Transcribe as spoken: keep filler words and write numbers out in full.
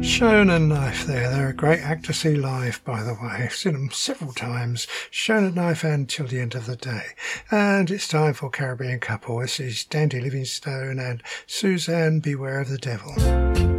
Shone and Knife there. They're a great act to see live, by the way. I've seen them several times, Shone and Knife and Till the End of the Day. And it's time for Caribbean Couple. This is Dandy Livingstone and Suzanne Beware of the Devil.